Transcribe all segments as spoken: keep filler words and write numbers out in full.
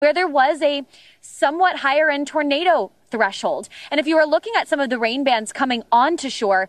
where there was a somewhat higher end tornado threshold. And if you were looking at some of the rain bands coming onto shore,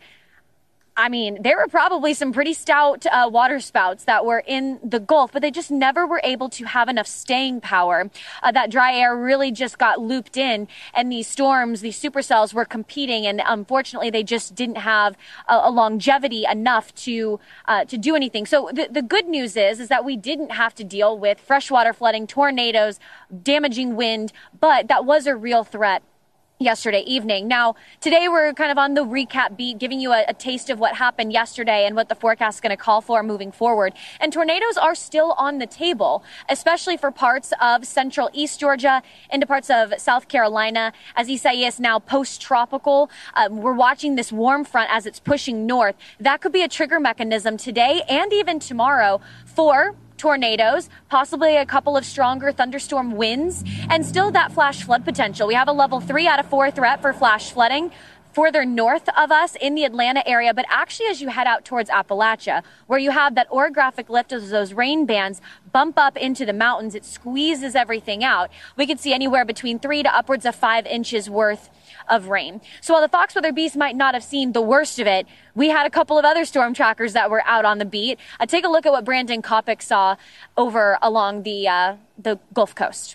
I mean, there were probably some pretty stout uh, water spouts that were in the Gulf, but they just never were able to have enough staying power. Uh, that dry air really just got looped in, and these storms, these supercells were competing, and unfortunately, they just didn't have a, a longevity enough to uh, to do anything. So the, the good news is, is that we didn't have to deal with freshwater flooding, tornadoes, damaging wind, but that was a real threat yesterday evening. Now, today we're kind of on the recap beat, giving you a, a taste of what happened yesterday and what the forecast is going to call for moving forward. And tornadoes are still on the table, especially for parts of central East Georgia, into parts of South Carolina. As Isaias now post-tropical, uh, we're watching this warm front as it's pushing north. That could be a trigger mechanism today and even tomorrow for tornadoes, possibly a couple of stronger thunderstorm winds, and still that flash flood potential. We have a level three out of four threat for flash flooding further north of us in the Atlanta area, but actually as you head out towards Appalachia, where you have that orographic lift as those rain bands bump up into the mountains, it squeezes everything out. We could see anywhere between three to upwards of five inches worth of rain. So while the Fox Weather Beast might not have seen the worst of it, we had a couple of other storm trackers that were out on the beat. Uh, take a look at what Brandon Kopic saw over along the uh, the Gulf Coast.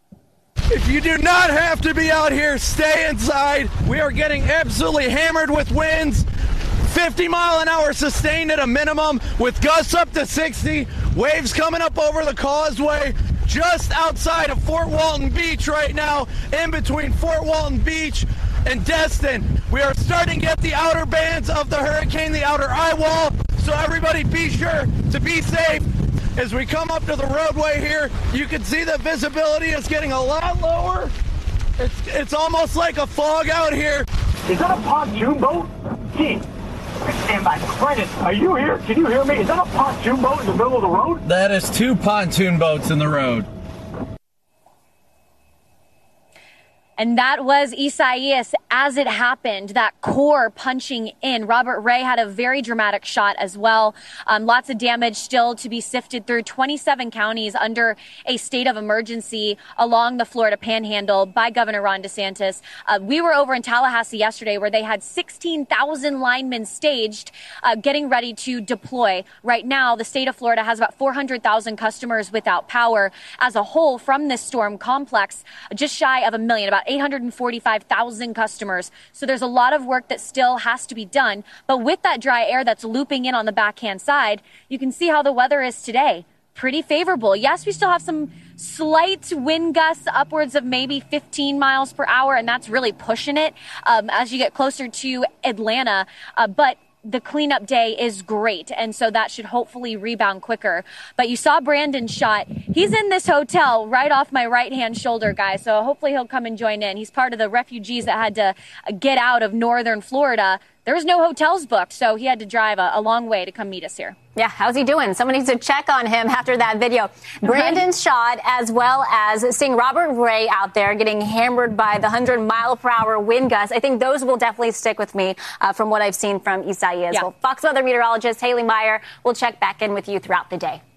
If you do not have to be out here, stay inside. We are getting absolutely hammered with winds. fifty mile an hour sustained at a minimum, with gusts up to sixty. Waves coming up over the causeway just outside of Fort Walton Beach right now, in between Fort Walton Beach and Destin. We are starting to get the outer bands of the hurricane, the outer eye wall, so everybody be sure to be safe. As we come up to the roadway here, you can see the visibility is getting a lot lower. It's, it's almost like a fog out here. Is that a pontoon boat? Gee, stand by. Brendan, are you here? Can you hear me? Is that a pontoon boat in the middle of the road? That is two pontoon boats in the road. And that was Isaias as it happened, that core punching in. Robert Ray had a very dramatic shot as well. Um, lots of damage still to be sifted through. twenty-seven counties under a state of emergency along the Florida Panhandle by Governor Ron DeSantis. Uh, we were over in Tallahassee yesterday where they had sixteen thousand linemen staged, uh, getting ready to deploy. Right now, the state of Florida has about four hundred thousand customers without power as a whole from this storm complex, just shy of a million, about eight hundred forty-five thousand customers. So there's a lot of work that still has to be done. But with that dry air that's looping in on the backhand side, you can see how the weather is today. Pretty favorable. Yes, we still have some slight wind gusts upwards of maybe fifteen miles per hour, and that's really pushing it um, as you get closer to Atlanta. Uh, but the cleanup day is great, and so that should hopefully rebound quicker. But you saw Brandon's shot. He's in this hotel right off my right-hand shoulder, guys, so hopefully he'll come and join in. He's part of the refugees that had to get out of northern Florida. There was no hotels booked, so he had to drive a, a long way to come meet us here. Yeah, how's he doing? Someone needs to check on him after that video. Brandon's shot, as well as seeing Robert Ray out there getting hammered by the one hundred mile per hour wind gusts. I think those will definitely stick with me uh, from what I've seen from Isaias. Yeah. Well, Fox Weather meteorologist Haley Meyer will check back in with you throughout the day.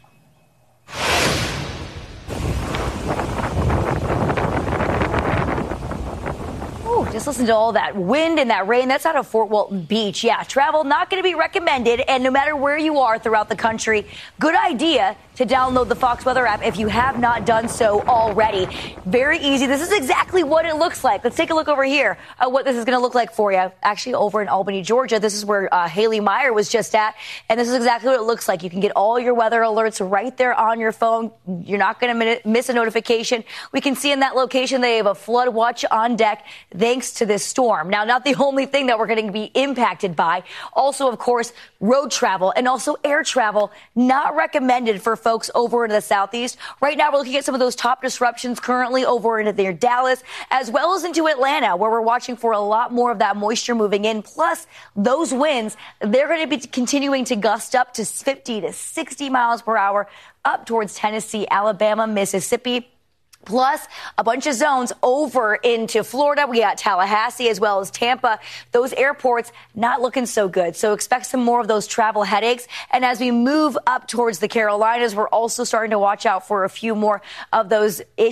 Just listen to all that wind and that rain. That's out of Fort Walton Beach. Yeah, travel not going to be recommended. And no matter where you are throughout the country, good idea to download the Fox Weather app if you have not done so already. Very easy. This is exactly what it looks like. Let's take a look over here at what this is going to look like for you. Actually, over in Albany, Georgia, this is where uh, Haley Meyer was just at. And this is exactly what it looks like. You can get all your weather alerts right there on your phone. You're not going to miss a notification. We can see in that location they have a flood watch on deck thanks to this storm. Now, not the only thing that we're going to be impacted by. Also, of course, road travel and also air travel not recommended for folks over into the southeast. Right now, we're looking at some of those top disruptions currently over into near Dallas, as well as into Atlanta, where we're watching for a lot more of that moisture moving in. Plus, those winds, they're going to be continuing to gust up to fifty to sixty miles per hour up towards Tennessee, Alabama, Mississippi. Plus, a bunch of zones over into Florida. We got Tallahassee as well as Tampa. Those airports not looking so good. So expect some more of those travel headaches. And as we move up towards the Carolinas, we're also starting to watch out for a few more of those issues.